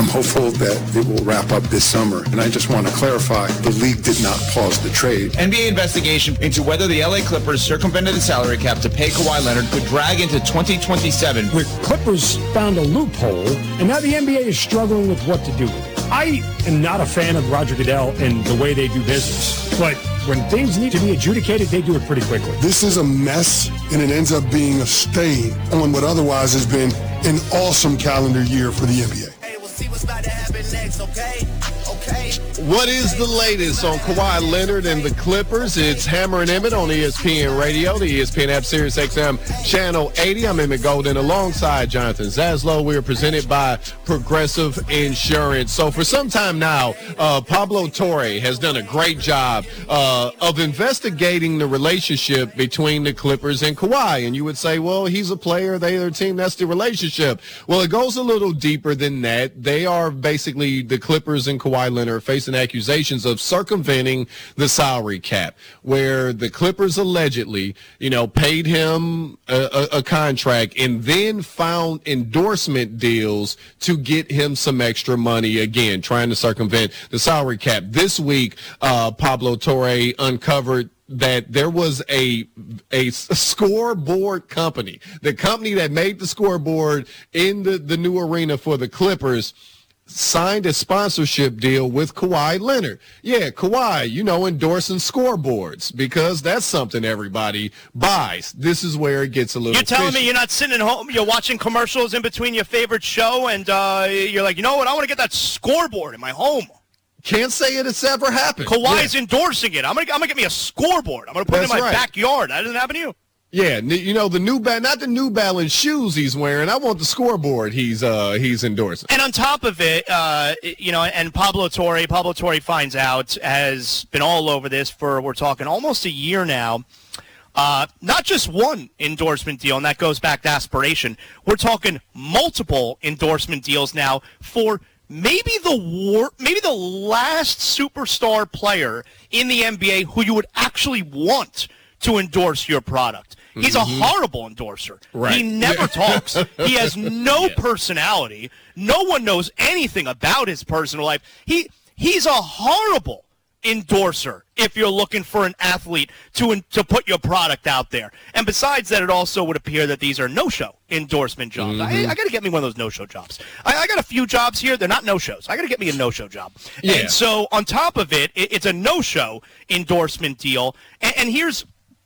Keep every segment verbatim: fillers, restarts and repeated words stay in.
hopeful that it will wrap up this summer. And I just want to clarify, the league did not pause the trade. N B A investigation into whether the L A Clippers circumvented the salary cap to pay Kawhi Leonard could drag into twenty twenty-seven. The Clippers found a loophole, and now the N B A is struggling with what to do with it. I am not a fan of Roger Goodell and the way they do business, but when things need to be adjudicated, they do it pretty quickly. This is a mess, and it ends up being a stain on what otherwise has been an awesome calendar year for the N B A. Hey, we'll see what's about to happen next, okay? Okay. What is the latest on Kawhi Leonard and the Clippers? It's Hammer and Emmett on E S P N Radio, the E S P N app, Sirius X M Channel eighty. I'm Emmett Golden alongside Jonathan Zaslow. We are presented by Progressive Insurance. So for some time now, uh, Pablo Torre has done a great job uh, of investigating the relationship between the Clippers and Kawhi. And you would say, well, he's a player, they're a team, that's the relationship. Well, it goes a little deeper than that. They are basically, the Clippers and Kawhi Leonard facing accusations of circumventing the salary cap, where the Clippers allegedly, you know, paid him a, a, a contract and then found endorsement deals to get him some extra money, again, trying to circumvent the salary cap. This week, uh, Pablo Torre uncovered that there was a a scoreboard company, the company that made the scoreboard in the, the new arena for the Clippers, signed a sponsorship deal with Kawhi Leonard. Yeah, Kawhi, you know, endorsing scoreboards because that's something everybody buys. This is where it gets a little You're telling fishy. me you're not sitting at home, you're watching commercials in between your favorite show, and uh, you're like, you know what, I want to get that scoreboard in my home. Can't say it has ever happened. Kawhi's yeah. endorsing it. I'm going to I'm gonna get me a scoreboard. I'm going to put That's it in my right. backyard. That doesn't happen to you? Yeah, you know, the new ba- not the New Balance shoes he's wearing. I want the scoreboard he's uh he's endorsing. And on top of it, uh, you know, and Pablo Torre, Pablo Torre finds out, has been all over this for, we're talking almost a year now. Uh, not just one endorsement deal, and that goes back to aspiration. We're talking multiple endorsement deals now for maybe the war- maybe the last superstar player in the N B A who you would actually want to endorse your product. He's mm-hmm. a horrible endorser. Right. He never yeah. talks. He has no yeah. personality. No one knows anything about his personal life. He he's a horrible endorser if you're looking for an athlete to to put your product out there. And besides that, it also would appear that these are no-show endorsement jobs. Mm-hmm. I, I got to get me one of those no-show jobs. I, I got a few jobs here. They're not no-shows. I got to get me a no-show job. Yeah. And so on top of it, it it's a no-show endorsement deal. And, and here's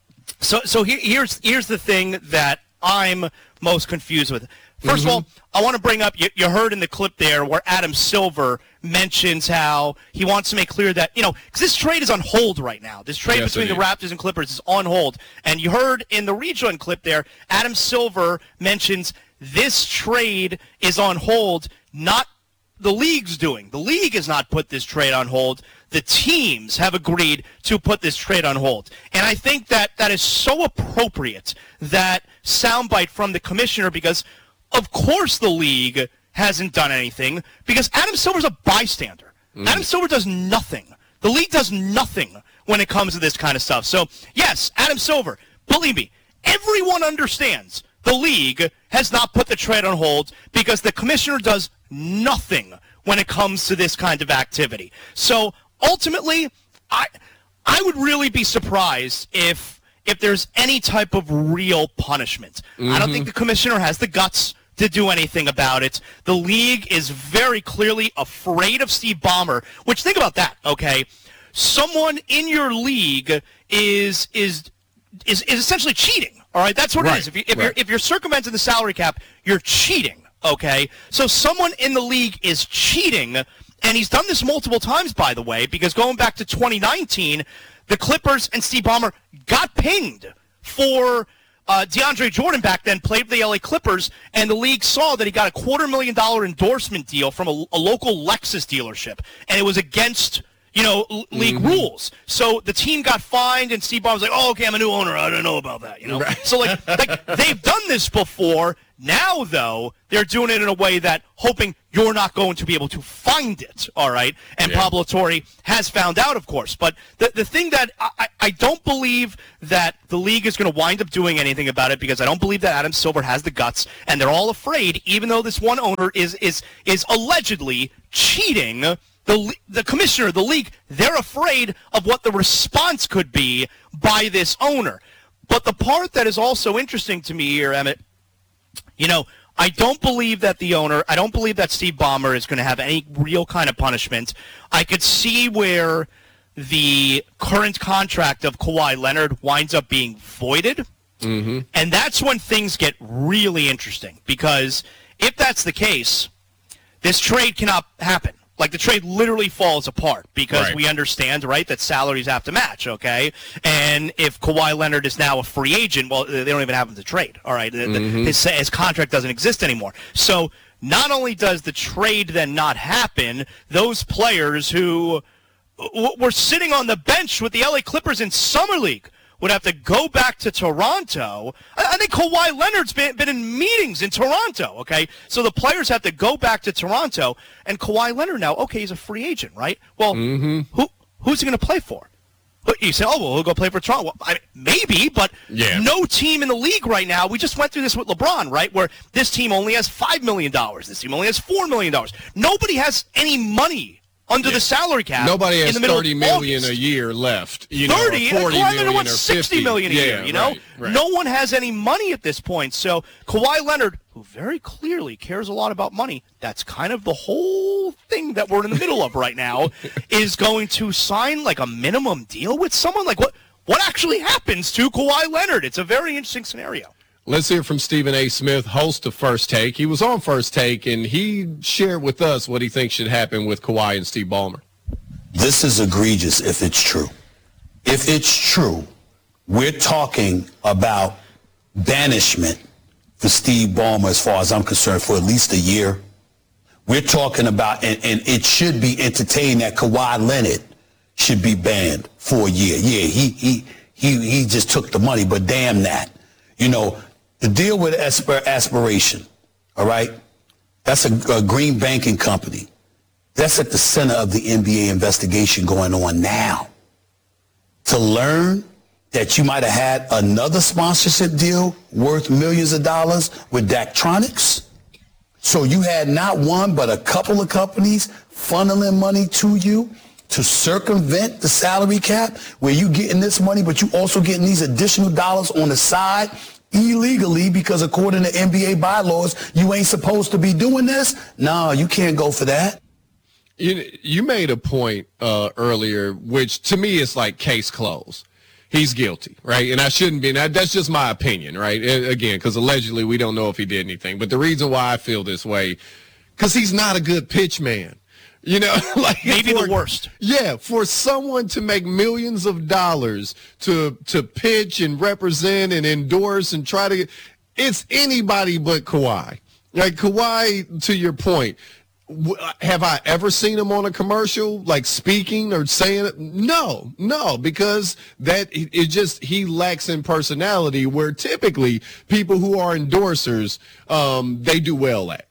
so so here, here's here's the thing that I'm most confused with. First mm-hmm. of all, I want to bring up, you, you heard in the clip there where Adam Silver mentions how he wants to make clear that, you know, because this trade is on hold right now. This trade yes, between the Raptors and Clippers is on hold. And you heard in the rejoin clip there, Adam Silver mentions this trade is on hold, not the league's doing. The league has not put this trade on hold. The teams have agreed to put this trade on hold. And I think that that is so appropriate, that soundbite from the commissioner, because of course the league hasn't done anything, because Adam Silver's a bystander. Mm. Adam Silver does nothing. The league does nothing when it comes to this kind of stuff. So, yes, Adam Silver, believe me, everyone understands the league has not put the trade on hold because the commissioner does nothing when it comes to this kind of activity. So, ultimately, I I would really be surprised if if there's any type of real punishment. Mm-hmm. I don't think the commissioner has the guts to do anything about it. The league is very clearly afraid of Steve Ballmer, which, think about that, okay? Someone in your league is is is, is essentially cheating, all right? That's what right. it is. If, you, if, right. you're, if you're circumventing the salary cap, you're cheating, okay? So someone in the league is cheating, and he's done this multiple times, by the way, because going back to twenty nineteen, the Clippers and Steve Ballmer got pinged for uh, DeAndre Jordan back then, played for the L A Clippers, and the league saw that he got a quarter million dollar endorsement deal from a, a local Lexus dealership, and it was against, you know, l- league mm-hmm. rules. So the team got fined, and Steve Ballmer was like, oh, okay, I'm a new owner. I don't know about that, you know? Right. So, like, like, they've done this before. Now, though, they're doing it in a way that hoping you're not going to be able to find it, all right? And Yeah. Pablo Torre has found out, of course. But the, the thing that I, I don't believe that the league is going to wind up doing anything about it, because I don't believe that Adam Silver has the guts, and they're all afraid, even though this one owner is is is allegedly cheating the the commissioner of the league. They're afraid of what the response could be by this owner. But the part that is also interesting to me here, Emmett, you know, I don't believe that the owner, I don't believe that Steve Ballmer is going to have any real kind of punishment. I could see where the current contract of Kawhi Leonard winds up being voided. Mm-hmm. And that's when things get really interesting, because if that's the case, this trade cannot happen. Like, the trade literally falls apart, because Right. we understand, right, that salaries have to match, okay? And if Kawhi Leonard is now a free agent, well, they don't even have him to trade, all right? The- the- Mm-hmm. His, his contract doesn't exist anymore. So not only does the trade then not happen, those players who w- were sitting on the bench with the L A Clippers in Summer League would have to go back to Toronto. I, I think Kawhi Leonard's been, been in meetings in Toronto, okay? So the players have to go back to Toronto, and Kawhi Leonard now, okay, he's a free agent, right? Well, Mm-hmm. who who's he going to play for? But you say, oh, well, he'll go play for Toronto. Well, I mean, maybe, but Yeah. no team in the league right now. We just went through this with LeBron, right, where this team only has five million dollars. This team only has four million dollars. Nobody has any money under the salary cap. Nobody in has the middle thirty of million August. a year left. You know, thirty, or forty Kawhi million Leonard wants or sixty million a yeah, year, you know? right, right. No one has any money at this point. So Kawhi Leonard, who very clearly cares a lot about money, that's kind of the whole thing that we're in the middle of right now, is going to sign like a minimum deal with someone. Like, what, what actually happens to Kawhi Leonard? It's a very interesting scenario. Let's hear from Stephen A. Smith, host of First Take. He was on First Take, and he shared with us what he thinks should happen with Kawhi and Steve Ballmer. This is egregious if it's true. If it's true, we're talking about banishment for Steve Ballmer, as far as I'm concerned, for at least a year. We're talking about, and, and it should be entertained that Kawhi Leonard should be banned for a year. Yeah, he he he he just took the money, but damn that. You know, the deal with Aspir- Aspiration, all right? That's a, a green banking company. That's at the center of the N B A investigation going on now. To learn that you might have had another sponsorship deal worth millions of dollars with Daktronics. So you had not one, but a couple of companies funneling money to you to circumvent the salary cap, where you getting this money, but you also getting these additional dollars on the side illegally, because according to N B A bylaws, you ain't supposed to be doing this. No, you can't go for that. You, you made a point uh, earlier, which to me is like case closed. He's guilty, right? And I shouldn't be. That, that's just my opinion, right? And again, because allegedly we don't know if he did anything. But the reason why I feel this way, because he's not a good pitch man. You know, like Maybe for, the worst. Yeah, for someone to make millions of dollars to to pitch and represent and endorse and try to, it's anybody but Kawhi. Like Kawhi, to your point. Have I ever seen him on a commercial, like speaking or saying it? No, no, because that it just, he lacks in personality, where typically people who are endorsers, um, they do well at.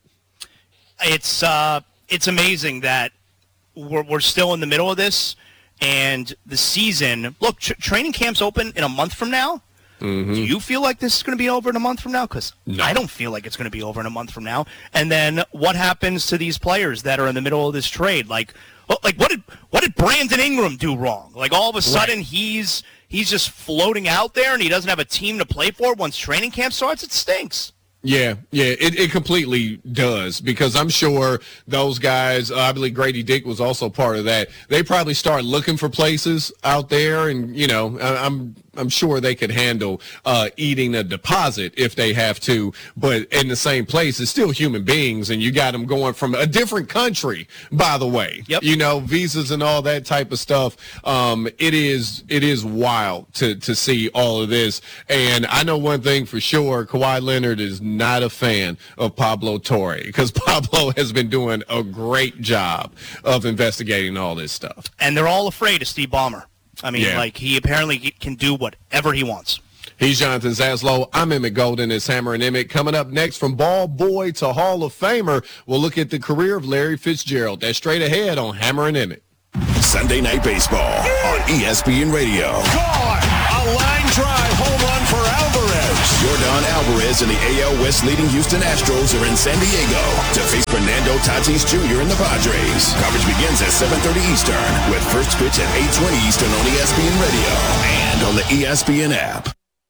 It's uh, it's amazing that we're we're still in the middle of this, and the season. Look, tr- training camp's open in a month from now. Mm-hmm. Do you feel like this is going to be over in a month from now? Because No. I don't feel like it's going to be over in a month from now. And then what happens to these players that are in the middle of this trade? Like, well, like what did what did Brandon Ingram do wrong? Like, all of a sudden Right. he's he's just floating out there, and he doesn't have a team to play for once training camp starts. It stinks. Yeah, yeah, it, it completely does, because I'm sure those guys, uh, I believe Grady Dick was also part of that. They probably start looking for places out there, and, you know, I, I'm I'm sure they could handle uh, eating a deposit if they have to, but in the same place, it's still human beings, and you got them going from a different country, by the way. Yep. You know, visas and all that type of stuff. Um, it is it is wild to, to see all of this, and I know one thing for sure, Kawhi Leonard is not a fan of Pablo Torre, because Pablo has been doing a great job of investigating all this stuff. And they're all afraid of Steve Ballmer. I mean, Yeah. like, he apparently can do whatever he wants. He's Jonathan Zaslow. I'm Emmett Golden. It's Hammer and Emmett. Coming up next, from ball boy to Hall of Famer, we'll look at the career of Larry Fitzgerald. That's straight ahead on Hammer and Emmett. Sunday Night Baseball on E S P N Radio. Gone! A line drive home run for Alvarez. Yordan Alvarez and the A L West leading Houston Astros are in San Diego to face Fernando Tatis Junior and the Padres. Coverage begins at seven thirty Eastern with first pitch at eight twenty Eastern on E S P N Radio and on the E S P N app.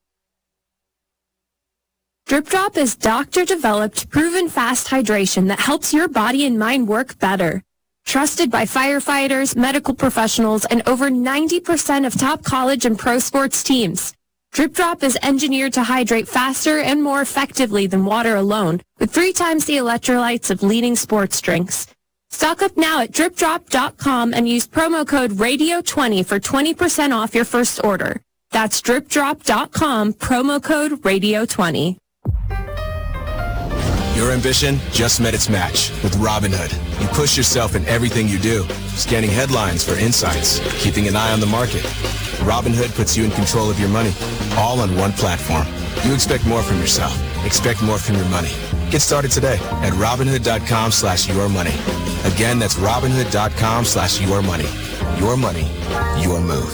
Drip Drop is doctor-developed, proven fast hydration that helps your body and mind work better. Trusted by firefighters, medical professionals, and over ninety percent of top college and pro sports teams. Drip Drop is engineered to hydrate faster and more effectively than water alone, with three times the electrolytes of leading sports drinks. Stock up now at drip drop dot com and use promo code radio twenty for twenty percent off your first order. That's drip drop dot com, promo code radio twenty. Your ambition just met its match with Robinhood. You push yourself in everything you do, scanning headlines for insights, keeping an eye on the market. Robinhood puts you in control of your money, all on one platform. You expect more from yourself. Expect more from your money. Get started today at Robinhood dot com slash your money. Again, that's Robinhood dot com slash your money. Your money, your move.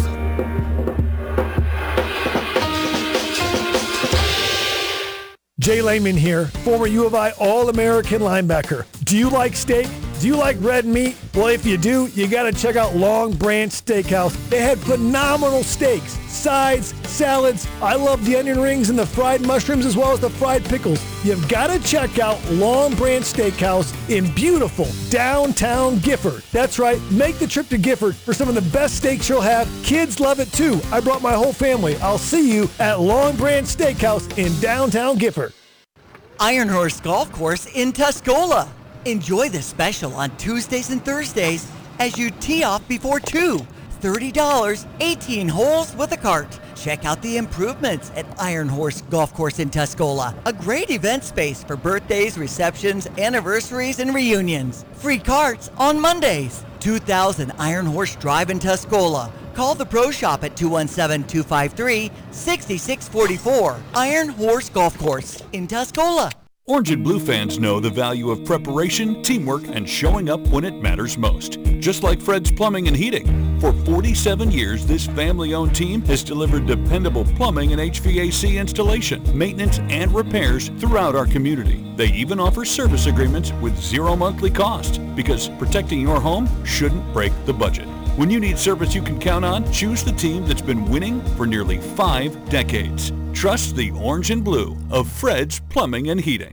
Jay Lehman here, former U of I All-American linebacker. Do you like steak? Do you like red meat? Well, if you do, you got to check out Long Branch Steakhouse. They had phenomenal steaks, sides, salads. I love the onion rings and the fried mushrooms as well as the fried pickles. You've got to check out Long Branch Steakhouse in beautiful downtown Gifford. That's right, make the trip to Gifford for some of the best steaks you'll have. Kids love it too. I brought my whole family. I'll see you at Long Branch Steakhouse in downtown Gifford. Iron Horse Golf Course in Tuscola. Enjoy the special on Tuesdays and Thursdays as you tee off before two. thirty dollars, eighteen holes with a cart. Check out the improvements at Iron Horse Golf Course in Tuscola. A great event space for birthdays, receptions, anniversaries, and reunions. Free carts on Mondays. two thousand Iron Horse Drive in Tuscola. Call the Pro Shop at two one seven, two five three, six six four four. Iron Horse Golf Course in Tuscola. Orange and Blue fans know the value of preparation, teamwork, and showing up when it matters most. Just like Fred's Plumbing and Heating. For forty-seven years, this family-owned team has delivered dependable plumbing and H V A C installation, maintenance, and repairs throughout our community. They even offer service agreements with zero monthly cost, because protecting your home shouldn't break the budget. When you need service you can count on, choose the team that's been winning for nearly five decades. Trust the Orange and Blue of Fred's Plumbing and Heating.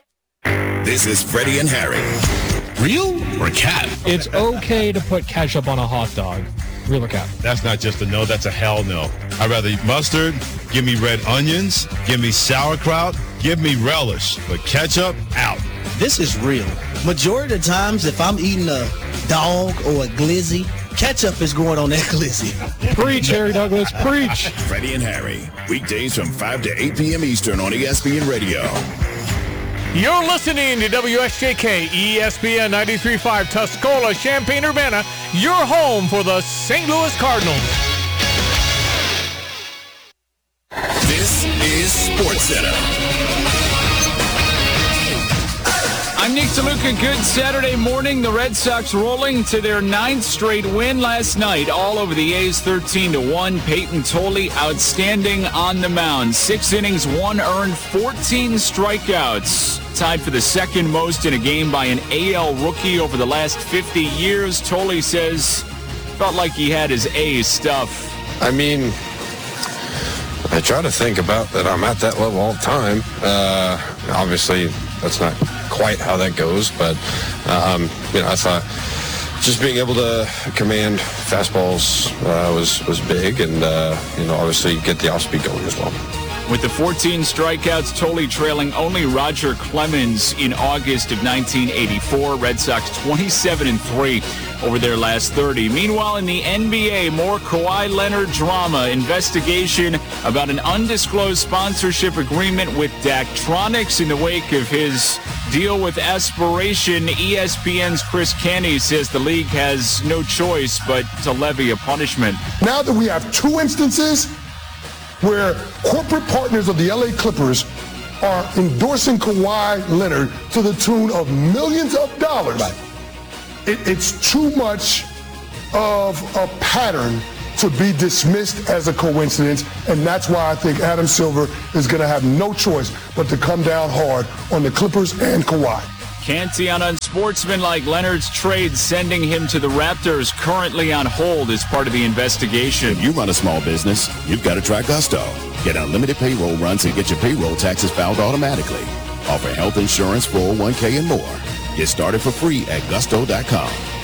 This is Freddie and Harry. Real or cat? It's okay to put ketchup on a hot dog. Real or cat? That's not just a no, that's a hell no. I'd rather eat mustard, give me red onions, give me sauerkraut, give me relish. But ketchup, out. This is real. Majority of the times, if I'm eating a dog or a glizzy, ketchup is going on that glizzy. Preach, Harry Douglas, preach. Freddie and Harry, weekdays from five to eight p.m. Eastern on E S P N Radio. You're listening to W S J K E S P N ninety-three point five Tuscola, Champaign-Urbana, your home for the Saint Louis Cardinals. This is SportsCenter. I'm Nick DeLuca. Good Saturday morning. The Red Sox rolling to their ninth straight win last night, all over the A's thirteen to one. Peyton Tolley outstanding on the mound. Six innings, one earned, fourteen strikeouts. Tied for the second most in a game by an A L rookie over the last fifty years. Tolley says felt like he had his A stuff. I mean, I try to think about that I'm at that level all the time. Uh, obviously, that's not quite how that goes, but um, you know, I thought just being able to command fastballs uh, was was big, and uh, you know, obviously get the off speed going as well. With the fourteen strikeouts, Tolley trailing only Roger Clemens in August of nineteen eighty-four. Red Sox twenty-seven and three over their last thirty. Meanwhile, in the N B A, more Kawhi Leonard drama. Investigation about an undisclosed sponsorship agreement with Daktronics in the wake of his deal with Aspiration. E S P N's Chris Canty says the league has no choice but to levy a punishment. Now that we have two instances where corporate partners of the L A Clippers are endorsing Kawhi Leonard to the tune of millions of dollars. Right. It, it's too much of a pattern to be dismissed as a coincidence, and that's why I think Adam Silver is going to have no choice but to come down hard on the Clippers and Kawhi. Canty on unsportsmanlike Leonard's trade, sending him to the Raptors, currently on hold as part of the investigation. If you run a small business, you've got to try Gusto. Get unlimited payroll runs and get your payroll taxes filed automatically. Offer health insurance, four oh one k, and more. Get started for free at gusto dot com.